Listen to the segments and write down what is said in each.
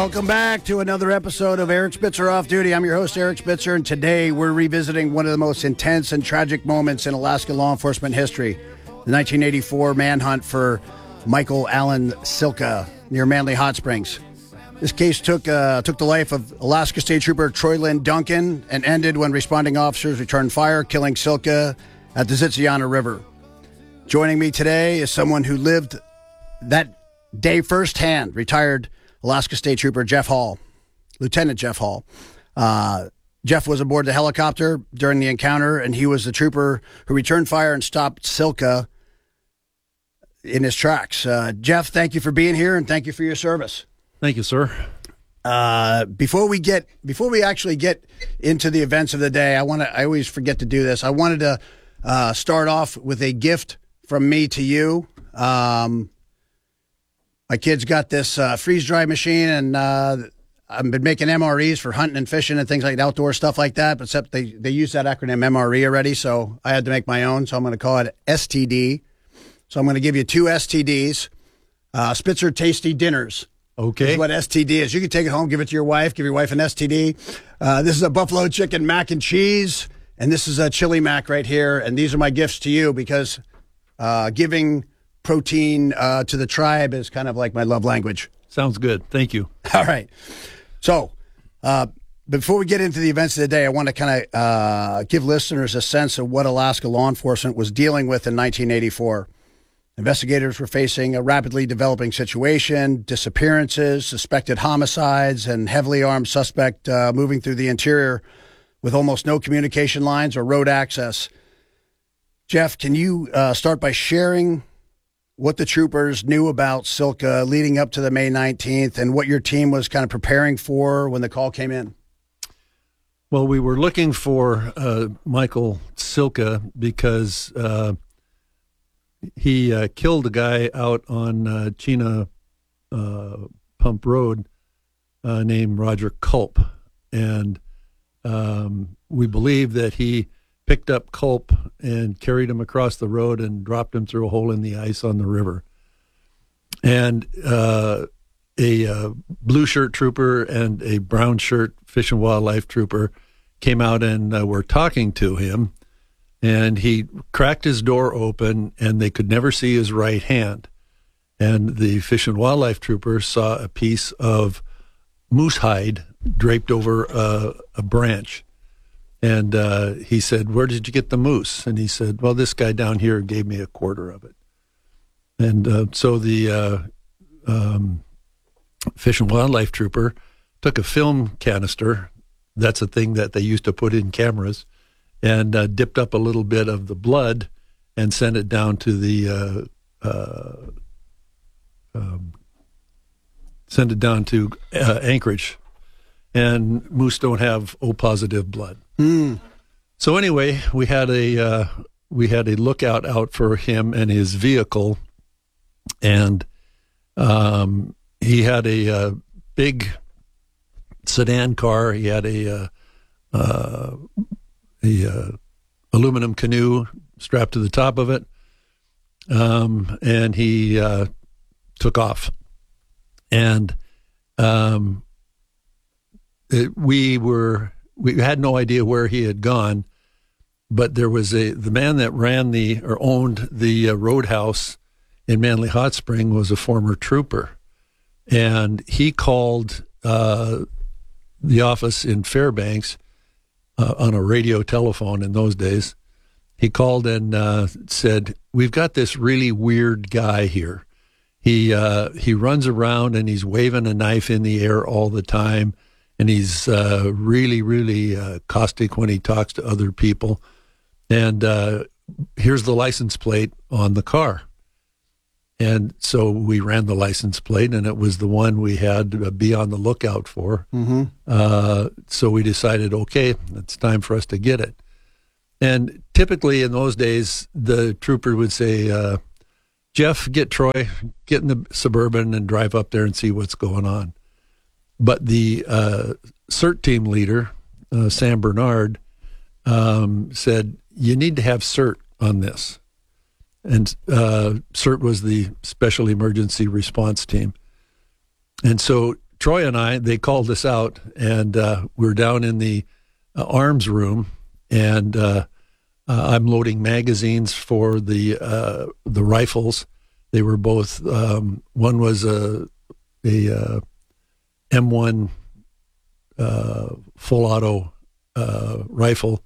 Welcome back to another episode of Eric Spitzer Off Duty. I'm your host, Eric Spitzer, and today we're revisiting one of the most intense and tragic moments in Alaska law enforcement history, the 1984 manhunt for Michael Allen Silka near Manly Hot Springs. This case took the life of Alaska State Trooper Troy Lynn Duncan and ended when responding officers returned fire, killing Silka at the Zitsiana River. Joining me today is someone who lived that day firsthand, retired Alaska State Trooper Jeff Hall, Lieutenant Jeff Hall. Jeff was aboard the helicopter during the encounter, and he was the trooper who returned fire and stopped Silka in his tracks. Jeff, thank you for being here, and thank you for your service. Thank you, sir. Before we actually get into the events of the day, I always forget to do this. I wanted to start off with a gift from me to you. My kids got this freeze-dry machine, and I've been making MREs for hunting and fishing and things like outdoor stuff like that, but except they use that acronym MRE already, so I had to make my own, so I'm going to call it STD. So I'm going to give you two STDs, Spitzer Tasty Dinners. Okay. This is what STD is. You can take it home, give it to your wife, give your wife an STD. This is a buffalo chicken mac and cheese, and this is a chili mac right here, and these are my gifts to you because giving protein to the tribe is kind of like my love language. Sounds good. Thank you. All right. So before we get into the events of the day, I want to kind of give listeners a sense of what Alaska law enforcement was dealing with in 1984. Investigators were facing a rapidly developing situation, disappearances, suspected homicides, and heavily armed suspect moving through the interior with almost no communication lines or road access. Jeff, can you start by sharing what the troopers knew about Silka leading up to the May 19th and what your team was kind of preparing for when the call came in? Well, we were looking for Michael Silka because he killed a guy out on Chena Pump Road named Roger Culp. And we believe that he picked up Culp and carried him across the road and dropped him through a hole in the ice on the river. And a blue shirt trooper and a brown shirt Fish and Wildlife trooper came out and were talking to him. And he cracked his door open, and they could never see his right hand. And the Fish and Wildlife trooper saw a piece of moose hide draped over a branch. And he said, "Where did you get the moose?" And he said, "Well, this guy down here gave me a quarter of it." And so the Fish and Wildlife trooper took a film canister. That's a thing that they used to put in cameras, and dipped up a little bit of the blood and sent it down to the Anchorage. And moose don't have O positive blood. So anyway, we had a lookout out for him and his vehicle, and he had a big sedan car. He had a aluminum canoe strapped to the top of it, and he took off. And we had no idea where he had gone, but there was the man that owned the roadhouse in Manly Hot Spring was a former trooper, and he called the office in Fairbanks on a radio telephone in those days. He called and said, "We've got this really weird guy here. He runs around and he's waving a knife in the air all the time. And he's really, really caustic when he talks to other people. And here's the license plate on the car." And so we ran the license plate, and it was the one we had to be on the lookout for. Mm-hmm. So we decided, okay, it's time for us to get it. And typically in those days, the trooper would say, "Jeff, get Troy, get in the Suburban and drive up there and see what's going on." But the CERT team leader, Sam Bernard, said, "You need to have CERT on this." And CERT was the Special Emergency Response Team. And so Troy and I, they called us out, and we were down in the arms room, and I'm loading magazines for the rifles. They were both. One was a M1 full auto rifle,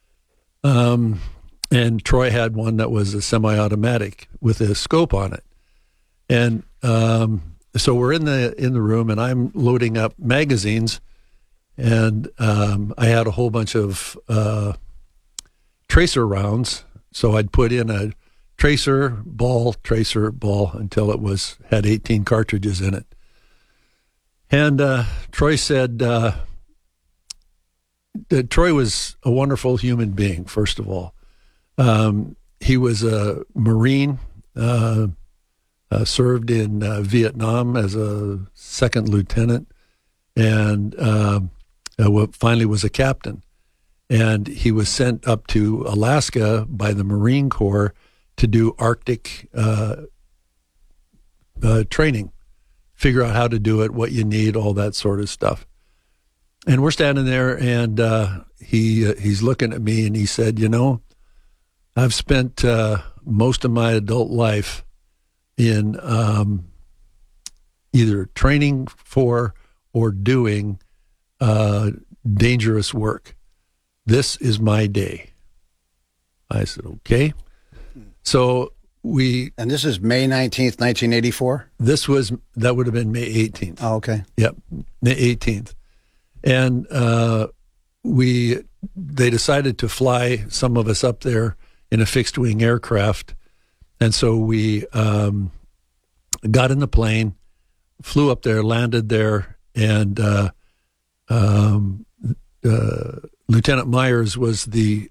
and Troy had one that was a semi-automatic with a scope on it, and so we're in the room, and I'm loading up magazines, and I had a whole bunch of tracer rounds. So I'd put in a tracer ball until it had 18 cartridges in it. And Troy said that Troy was a wonderful human being. First of all, he was a Marine. Served in Vietnam as a second lieutenant, and finally was a captain. And he was sent up to Alaska by the Marine Corps to do Arctic training, figure out how to do it, what you need, all that sort of stuff. And we're standing there, and he's looking at me, and he said, I've spent most of my adult life in either training for or doing dangerous work. This is my day. I said, okay. So And this is May 19th, 1984? That would have been May 18th. Oh, okay. Yep, May 18th. And they decided to fly some of us up there in a fixed-wing aircraft. And so we got in the plane, flew up there, landed there, and Lieutenant Myers was the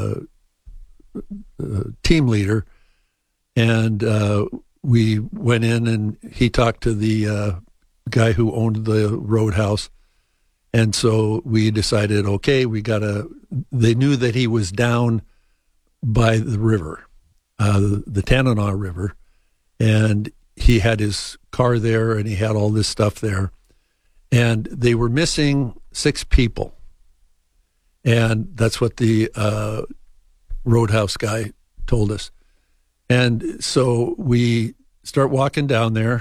team leader, and we went in, and he talked to the guy who owned the roadhouse. And so we decided, okay, they knew that he was down by the river, the Tanana River, and he had his car there, and he had all this stuff there, and they were missing 6 people, and that's what the roadhouse guy told us. And so we start walking down there.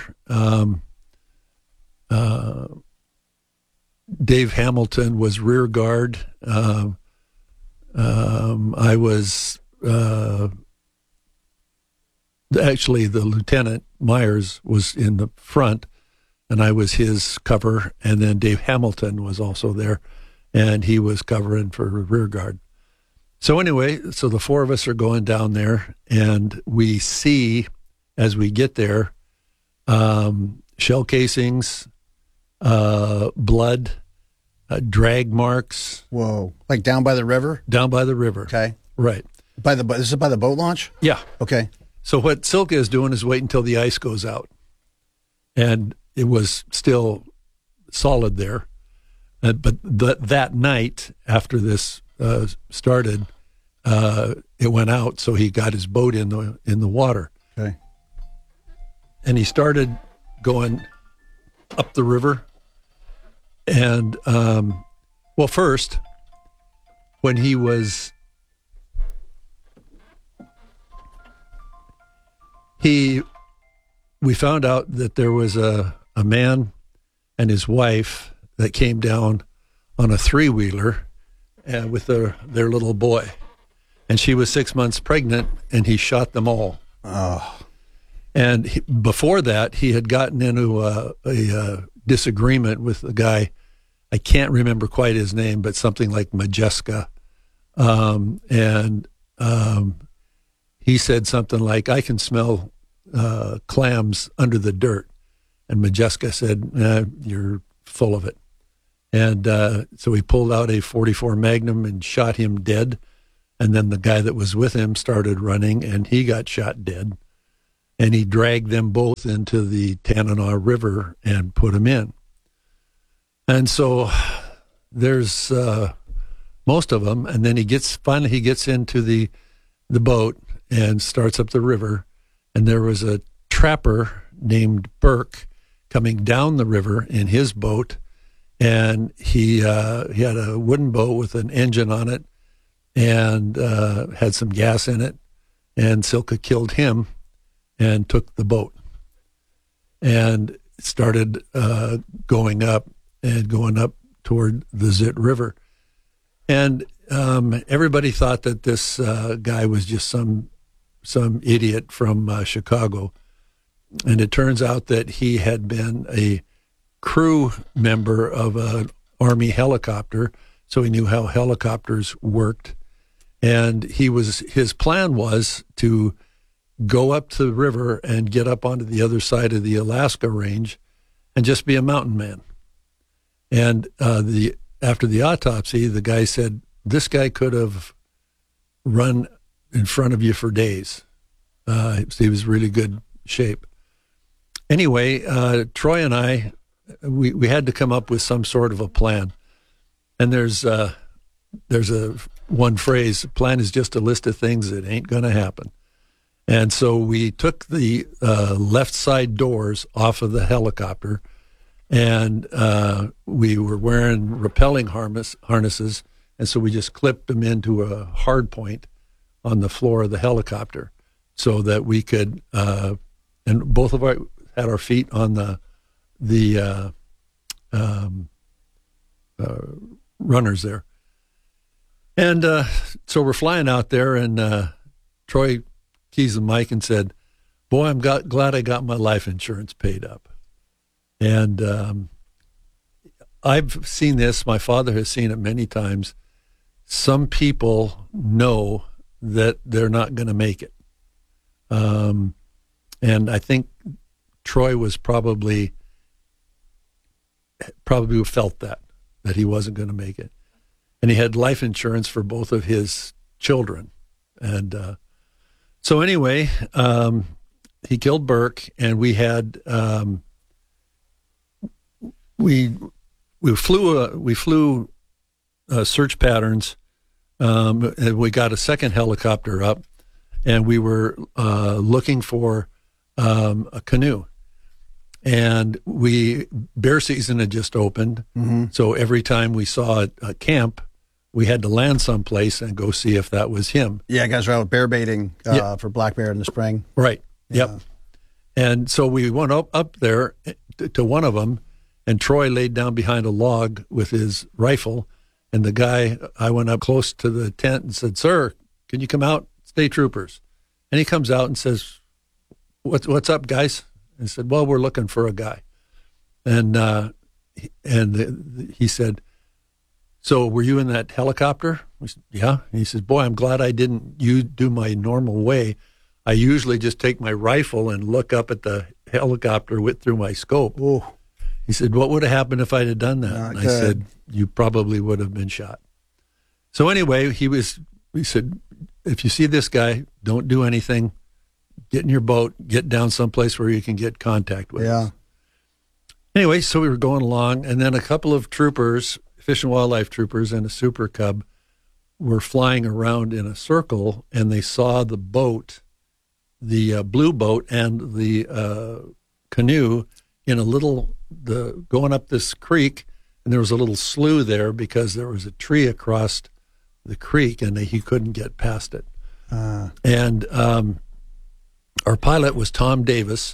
Dave Hamilton was rear guard. I was actually the Lieutenant Myers was in the front, and I was his cover. And then Dave Hamilton was also there, and he was covering for rear guard. So anyway, so the 4 of us are going down there, and we see as we get there shell casings, blood, drag marks. Whoa! Like down by the river? Down by the river. Okay. Right. This is by the boat launch? Yeah. Okay. So what Silka is doing is waiting until the ice goes out, and it was still solid there. But that night after this started, it went out. So he got his boat in the water. Okay. And he started going up the river. And, well, first, when he was, we found out that there was a man and his wife that came down on a 3-wheeler with their little boy. And she was 6 months pregnant, and he shot them all. Oh. And before that, he had gotten into a disagreement with a guy. I can't remember quite his name, but something like Majeska. He said something like, "I can smell clams under the dirt." And Majeska said, "You're full of it." And so he pulled out a .44 Magnum and shot him dead. And then the guy that was with him started running, and he got shot dead. And he dragged them both into the Tanana River and put them in. And so there's most of them. And then he gets into the boat and starts up the river. And there was a trapper named Burke, coming down the river in his boat, and he had a wooden boat with an engine on it and had some gas in it, and Silka killed him and took the boat and started going up toward the Zit River. And everybody thought that this guy was just some idiot from Chicago. And it turns out that he had been a crew member of an Army helicopter, so he knew how helicopters worked. And his plan was to go up to the river and get up onto the other side of the Alaska range and just be a mountain man. And after the autopsy, the guy said, this guy could have run in front of you for days. He was really good shape. Anyway, Troy and I, we had to come up with some sort of a plan. And there's a one phrase, plan is just a list of things that ain't going to happen. And so we took the left side doors off of the helicopter, and we were wearing rappelling harnesses, and so we just clipped them into a hard point on the floor of the helicopter so that we could, and both of our had our feet on the runners there. And so we're flying out there, and Troy keys the mic and said, boy, I'm glad I got my life insurance paid up. And I've seen this. My father has seen it many times. Some people know that they're not going to make it. And I think Troy was probably felt that he wasn't going to make it. And he had life insurance for both of his children. And so anyway, he killed Burke, and we had we flew search patterns, and we got a second helicopter up, and we were looking for a canoe. And bear season had just opened, so every time we saw a camp, we had to land someplace and go see if that was him. Yeah, guys are out bear baiting for black bear in the spring. Right. Yeah. Yep. And so we went up there to one of them, and Troy laid down behind a log with his rifle. And I went up close to the tent and said, "Sir, can you come out? State troopers." And he comes out and says, "What's up, guys?" And I said, "Well, we're looking for a guy." And he said, "So were you in that helicopter?" We said, "Yeah." And he says, "Boy, I'm glad I didn't do my normal way. I usually just take my rifle and look up at the helicopter through my scope." Ooh. He said, "What would have happened if I'd have done that?" Not and good. I said, "You probably would have been shot." So anyway, he said, "If you see this guy, don't do anything. Get in your boat, get down someplace where you can get contact with us." Anyway, so we were going along, and then a couple of troopers, Fish and Wildlife troopers and a Super Cub, were flying around in a circle, and they saw the boat, the blue boat and the canoe in going up this creek, and there was a little slough there because there was a tree across the creek, and he couldn't get past it. And our pilot was Tom Davis.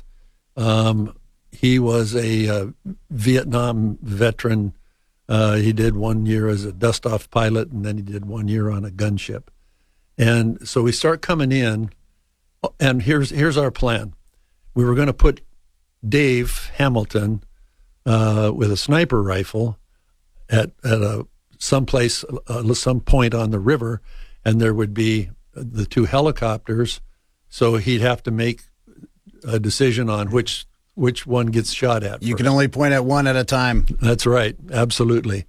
He was a Vietnam veteran. He did 1 year as a dust-off pilot, and then he did 1 year on a gunship. And so we start coming in, and here's our plan. We were going to put Dave Hamilton with a sniper rifle at some point on the river, and there would be the two helicopters. So he'd have to make a decision on which one gets shot at. You first. can only point at one at a time. That's right. Absolutely.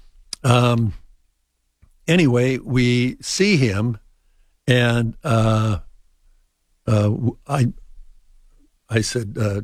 Anyway, we see him, and I said,